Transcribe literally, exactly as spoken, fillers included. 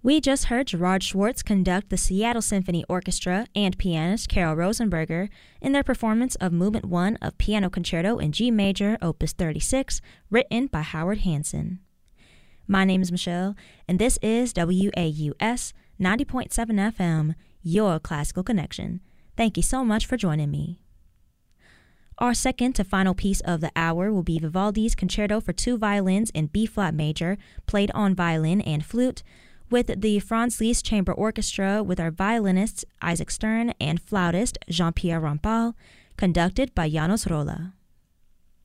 We just heard Gerard Schwartz conduct the Seattle Symphony Orchestra and pianist Carol Rosenberger in their performance of Movement one of Piano Concerto in G Major, Opus thirty-six, written by Howard Hanson. My name is Michelle, and this is W A U S ninety point seven F M, your classical connection. Thank you so much for joining me. Our second to final piece of the hour will be Vivaldi's Concerto for Two Violins in B-flat major, played on violin and flute, with the Franz Liszt Chamber Orchestra with our violinists Isaac Stern and flautist Jean-Pierre Rampal, conducted by Janos Rolla.